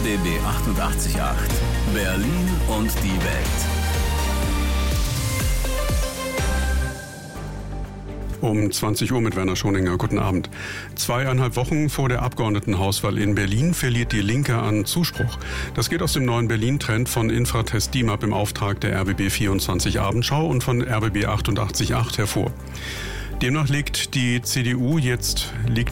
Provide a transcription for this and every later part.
RBB 88.8 Berlin und die Welt. Um 20 Uhr mit Werner Schoninger. Guten Abend. 2,5 Wochen vor der Abgeordnetenhauswahl in Berlin verliert die Linke an Zuspruch. Das geht aus dem neuen Berlin-Trend von Infratest DIMAP im Auftrag der RBB 24 Abendschau und von RBB 88.8 hervor. Demnach liegt die CDU jetzt mit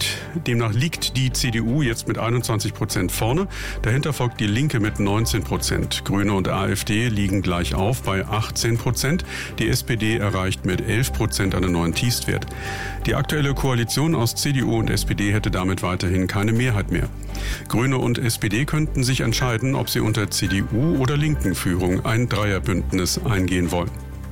21% vorne. Dahinter folgt die Linke mit 19%. Grüne und AfD liegen gleich auf bei 18%. Die SPD erreicht mit 11% einen neuen Tiefstwert. Die aktuelle Koalition aus CDU und SPD hätte damit weiterhin keine Mehrheit mehr. Grüne und SPD könnten sich entscheiden, ob sie unter CDU oder linken Führung ein Dreierbündnis eingehen wollen.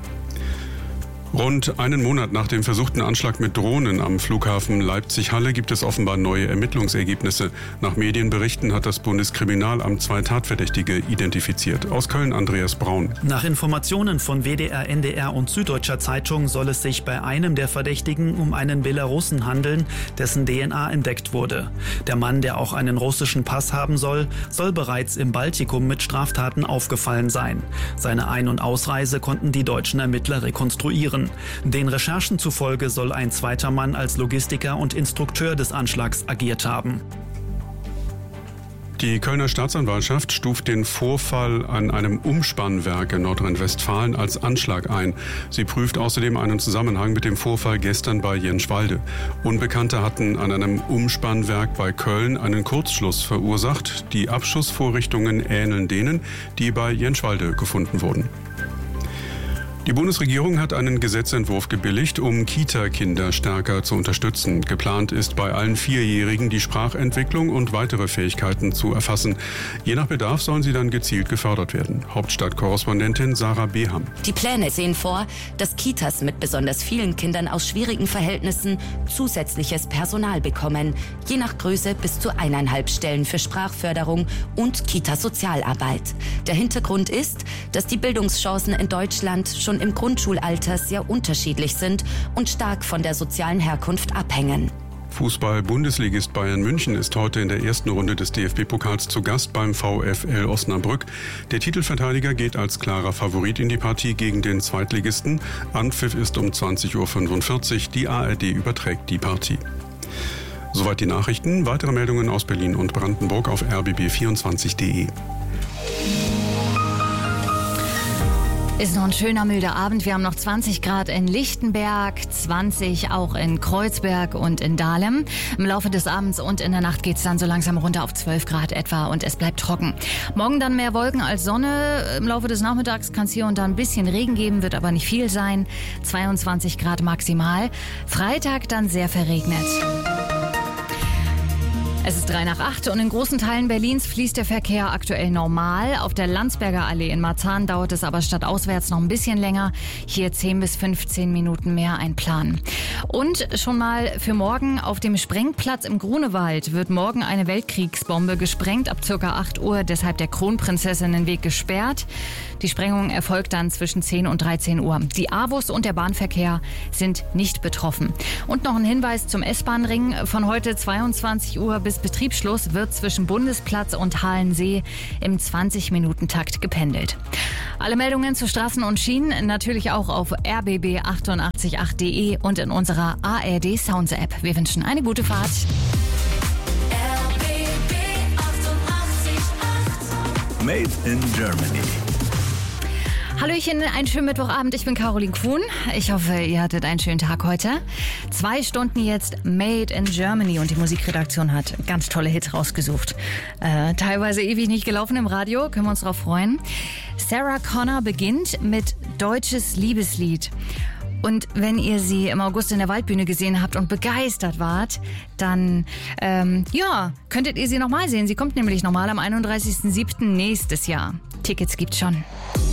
Rund einen Monat nach dem versuchten Anschlag mit Drohnen am Flughafen Leipzig-Halle gibt es offenbar neue Ermittlungsergebnisse. Nach Medienberichten hat das Bundeskriminalamt 2 Tatverdächtige identifiziert. Aus Köln Andreas Braun. Nach Informationen von WDR, NDR und Süddeutscher Zeitung soll es sich bei einem der Verdächtigen um einen Belarussen handeln, dessen DNA entdeckt wurde. Der Mann, der auch einen russischen Pass haben soll bereits im Baltikum mit Straftaten aufgefallen sein. Seine Ein- und Ausreise konnten die deutschen Ermittler rekonstruieren. Den Recherchen zufolge soll ein zweiter Mann als Logistiker und Instrukteur des Anschlags agiert haben. Die Kölner Staatsanwaltschaft stuft den Vorfall an einem Umspannwerk in Nordrhein-Westfalen als Anschlag ein. Sie prüft außerdem einen Zusammenhang mit dem Vorfall gestern bei Jenschwalde. Unbekannte hatten an einem Umspannwerk bei Köln einen Kurzschluss verursacht. Die Abschussvorrichtungen ähneln denen, die bei Jenschwalde gefunden wurden. Die Bundesregierung hat einen Gesetzentwurf gebilligt, um Kita-Kinder stärker zu unterstützen. Geplant ist, bei allen 4-Jährigen die Sprachentwicklung und weitere Fähigkeiten zu erfassen. Je nach Bedarf sollen sie dann gezielt gefördert werden. Hauptstadtkorrespondentin Sarah Beham. Die Pläne sehen vor, dass Kitas mit besonders vielen Kindern aus schwierigen Verhältnissen zusätzliches Personal bekommen. Je nach Größe bis zu 1,5 Stellen für Sprachförderung und Kita-Sozialarbeit. Der Hintergrund ist, dass die Bildungschancen in Deutschland schon im Grundschulalter sehr unterschiedlich sind und stark von der sozialen Herkunft abhängen. Fußball-Bundesligist Bayern München ist heute in der ersten Runde des DFB-Pokals zu Gast beim VfL Osnabrück. Der Titelverteidiger geht als klarer Favorit in die Partie gegen den Zweitligisten. Anpfiff ist um 20.45 Uhr. Die ARD überträgt die Partie. Soweit die Nachrichten. Weitere Meldungen aus Berlin und Brandenburg auf rbb24.de. Ist noch ein schöner, milder Abend. Wir haben noch 20 Grad in Lichtenberg, 20 auch in Kreuzberg und in Dahlem. Im Laufe des Abends und in der Nacht geht es dann so langsam runter auf 12 Grad etwa und es bleibt trocken. Morgen dann mehr Wolken als Sonne. Im Laufe des Nachmittags kann es hier und da ein bisschen Regen geben, wird aber nicht viel sein. 22 Grad maximal. Freitag dann sehr verregnet. Es ist 7:03 und in großen Teilen Berlins fließt der Verkehr aktuell normal. Auf der Landsberger Allee in Marzahn dauert es aber stadtauswärts noch ein bisschen länger. Hier 10 bis 15 Minuten mehr einplanen. Und schon mal für morgen auf dem Sprengplatz im Grunewald wird morgen eine Weltkriegsbombe gesprengt ab ca. 8 Uhr, deshalb der Kronprinzessinnenweg gesperrt. Die Sprengung erfolgt dann zwischen 10 und 13 Uhr. Die AWOS und der Bahnverkehr sind nicht betroffen. Und noch ein Hinweis zum S-Bahn-Ring. Von heute 22 Uhr bis Betriebsschluss wird zwischen Bundesplatz und Halensee im 20-Minuten-Takt gependelt. Alle Meldungen zu Straßen und Schienen natürlich auch auf rbb888.de und in unserer ARD Sounds App. Wir wünschen eine gute Fahrt. RBB 88.8 Made in Germany. Hallöchen, einen schönen Mittwochabend. Ich bin Caroline Kuhn. Ich hoffe, ihr hattet einen schönen Tag heute. 2 Stunden jetzt Made in Germany und die Musikredaktion hat ganz tolle Hits rausgesucht. Teilweise ewig nicht gelaufen im Radio, können wir uns drauf freuen. Sarah Connor beginnt mit Deutsches Liebeslied. Und wenn ihr sie im August in der Waldbühne gesehen habt und begeistert wart, dann könntet ihr sie nochmal sehen. Sie kommt nämlich nochmal am 31.07. nächstes Jahr. Tickets gibt's schon.